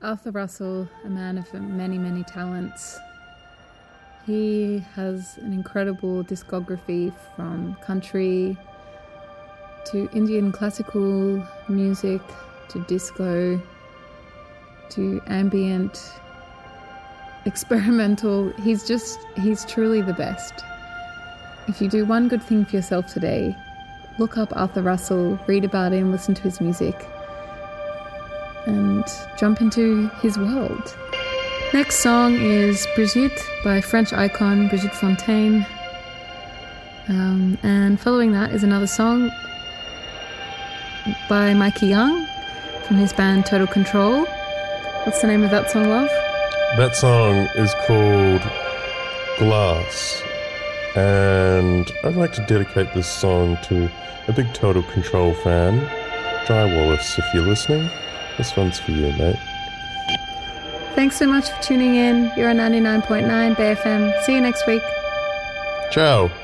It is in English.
Arthur Russell, a man of many, many talents. He has an incredible discography from country to Indian classical music to disco to ambient, experimental. He's truly the best. If you do one good thing for yourself today, look up Arthur Russell, read about him, listen to his music, and jump into his world. Next song is Brigitte by French icon Brigitte Fontaine. And following that is another song by Mikey Young from his band Total Control. What's the name of that song, love? That song is called Glass. And I'd like to dedicate this song to a big Total Control fan, Dry Wallace, if you're listening. This one's for you, mate. Thanks so much for tuning in. You're on 99.9 Bay FM. See you next week. Ciao.